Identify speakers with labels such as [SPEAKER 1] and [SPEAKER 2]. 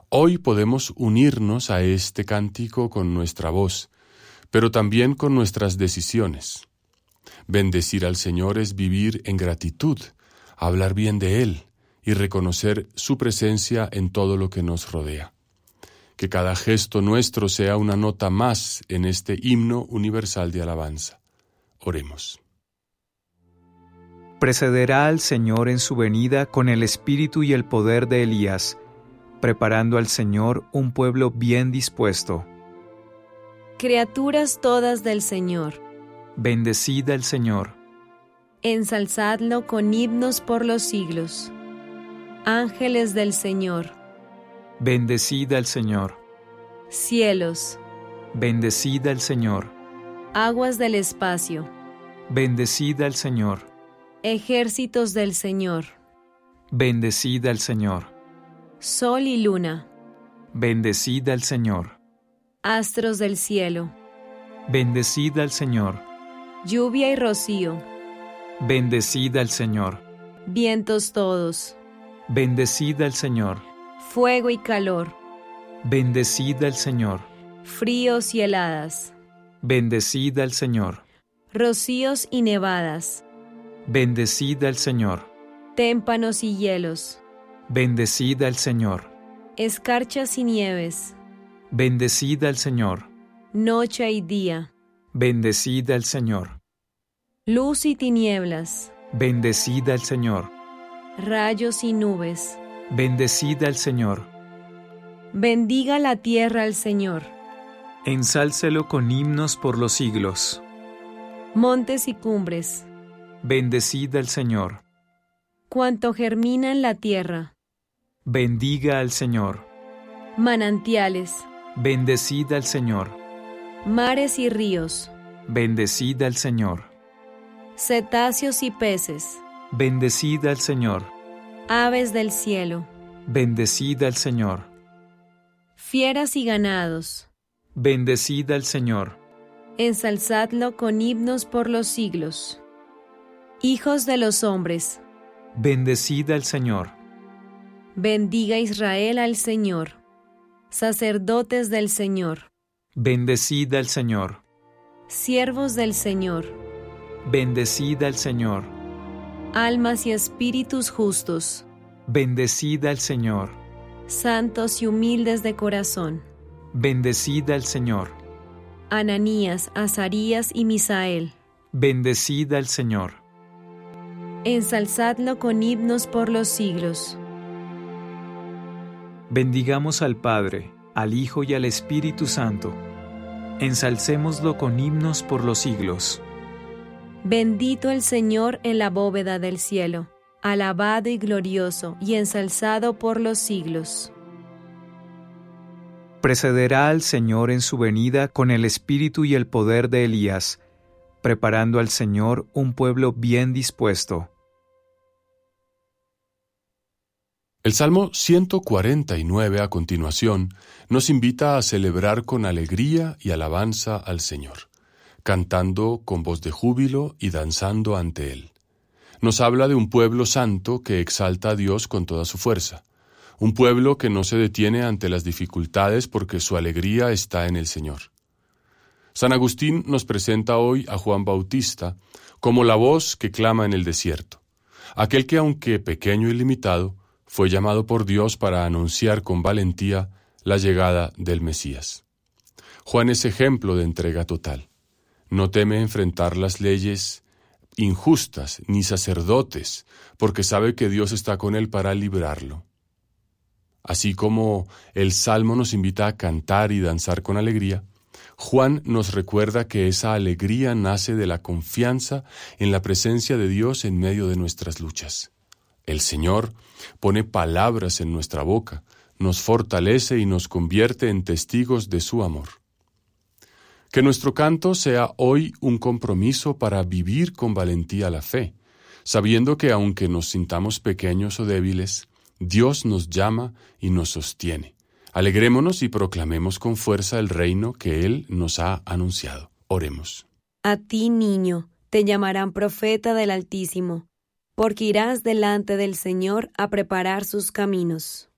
[SPEAKER 1] Hoy podemos unirnos a este cántico con nuestra voz, pero también con nuestras decisiones. Bendecir al Señor es vivir en gratitud, hablar bien de Él y reconocer su presencia en todo lo que nos rodea. Que cada gesto nuestro sea una nota más en este himno universal de alabanza. Oremos.
[SPEAKER 2] Precederá al Señor en su venida con el espíritu y el poder de Elías, preparando al Señor un pueblo bien dispuesto.
[SPEAKER 3] Criaturas todas del Señor,
[SPEAKER 2] Bendecid al Señor.
[SPEAKER 3] ensalzadlo con himnos por los siglos. Ángeles del Señor,
[SPEAKER 2] Bendecid al Señor.
[SPEAKER 3] cielos,
[SPEAKER 2] Bendecid al Señor.
[SPEAKER 3] aguas del espacio,
[SPEAKER 2] Bendecid al Señor.
[SPEAKER 3] ejércitos del Señor,
[SPEAKER 2] Bendecid al Señor.
[SPEAKER 3] sol y luna,
[SPEAKER 2] Bendecid al Señor.
[SPEAKER 3] astros del cielo,
[SPEAKER 2] Bendecid al Señor.
[SPEAKER 3] lluvia y rocío,
[SPEAKER 2] Bendecid al Señor.
[SPEAKER 3] vientos todos,
[SPEAKER 2] Bendecid al Señor.
[SPEAKER 3] fuego y calor,
[SPEAKER 2] Bendecid al Señor.
[SPEAKER 3] fríos y heladas,
[SPEAKER 2] Bendecid al Señor.
[SPEAKER 3] rocíos y nevadas,
[SPEAKER 2] Bendecid al Señor.
[SPEAKER 3] témpanos y hielos,
[SPEAKER 2] Bendecid al Señor.
[SPEAKER 3] escarchas y nieves,
[SPEAKER 2] Bendecid al Señor.
[SPEAKER 3] noche y día,
[SPEAKER 2] Bendecid al Señor.
[SPEAKER 3] luz y tinieblas,
[SPEAKER 2] Bendecid al Señor.
[SPEAKER 3] rayos y nubes.
[SPEAKER 2] Bendecid al Señor.
[SPEAKER 3] Bendiga la tierra al Señor,
[SPEAKER 2] Ensálcelo con himnos por los siglos.
[SPEAKER 3] montes y cumbres,
[SPEAKER 2] Bendecid al Señor.
[SPEAKER 3] cuanto germina en la tierra,
[SPEAKER 2] Bendiga al Señor.
[SPEAKER 3] manantiales,
[SPEAKER 2] Bendecid al Señor.
[SPEAKER 3] mares y ríos,
[SPEAKER 2] Bendecid al Señor.
[SPEAKER 3] cetáceos y peces,
[SPEAKER 2] Bendecid al Señor.
[SPEAKER 3] aves del cielo,
[SPEAKER 2] Bendecid al Señor.
[SPEAKER 3] fieras y ganados,
[SPEAKER 2] Bendecid al Señor.
[SPEAKER 3] ensalzadlo con himnos por los siglos. Hijos de los hombres,
[SPEAKER 2] Bendecid al Señor.
[SPEAKER 3] bendiga Israel al Señor. Sacerdotes del Señor,
[SPEAKER 2] Bendecid al Señor.
[SPEAKER 3] siervos del Señor,
[SPEAKER 2] Bendecid al Señor.
[SPEAKER 3] almas y espíritus justos,
[SPEAKER 2] Bendecid al Señor.
[SPEAKER 3] santos y humildes de corazón,
[SPEAKER 2] Bendecid al Señor.
[SPEAKER 3] Ananías, Azarías y Misael,
[SPEAKER 2] Bendecid al Señor.
[SPEAKER 3] ensalzadlo con himnos por los siglos.
[SPEAKER 2] Bendigamos al Padre, al Hijo y al Espíritu Santo. Ensalcémoslo con himnos por los siglos.
[SPEAKER 3] Bendito el Señor en la bóveda del cielo, alabado y glorioso y ensalzado por los siglos.
[SPEAKER 2] Precederá al Señor en su venida con el espíritu y el poder de Elías, preparando al Señor un pueblo bien dispuesto.
[SPEAKER 1] El Salmo 149 a continuación nos invita a celebrar con alegría y alabanza al Señor, cantando con voz de júbilo y danzando ante Él. Nos habla de un pueblo santo que exalta a Dios con toda su fuerza, un pueblo que no se detiene ante las dificultades porque su alegría está en el Señor. San Agustín nos presenta hoy a Juan Bautista como la voz que clama en el desierto, aquel que, aunque pequeño y limitado, fue llamado por Dios para anunciar con valentía la llegada del Mesías. Juan es ejemplo de entrega total. No teme enfrentar las leyes injustas ni sacerdotes, porque sabe que Dios está con él para librarlo. Así como el Salmo nos invita a cantar y danzar con alegría, Juan nos recuerda que esa alegría nace de la confianza en la presencia de Dios en medio de nuestras luchas. El Señor pone palabras en nuestra boca, nos fortalece y nos convierte en testigos de su amor. Que nuestro canto sea hoy un compromiso para vivir con valentía la fe, sabiendo que aunque nos sintamos pequeños o débiles, Dios nos llama y nos sostiene. Alegrémonos y proclamemos con fuerza el reino que Él nos ha anunciado. Oremos.
[SPEAKER 3] A ti, niño, te llamarán profeta del Altísimo, porque irás delante del Señor a preparar sus caminos.